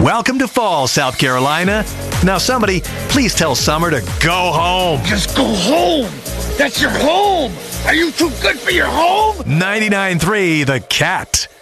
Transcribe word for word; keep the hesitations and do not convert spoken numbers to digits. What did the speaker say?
Welcome to fall, South Carolina. Now, somebody, please tell Summer to go home. Just go home. That's your home. Are you too good for your home? ninety-nine point three The Cat.